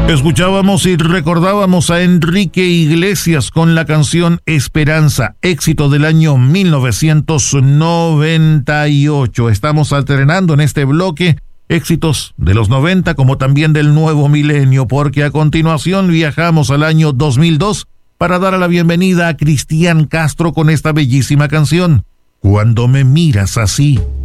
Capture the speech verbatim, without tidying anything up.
Escuchábamos y recordábamos a Enrique Iglesias con la canción Esperanza, éxito del año mil novecientos noventa y ocho. Estamos alternando en este bloque éxitos de los noventa como también del nuevo milenio, porque a continuación viajamos al año dos mil dos para dar la bienvenida a Cristian Castro con esta bellísima canción, Cuando me miras así.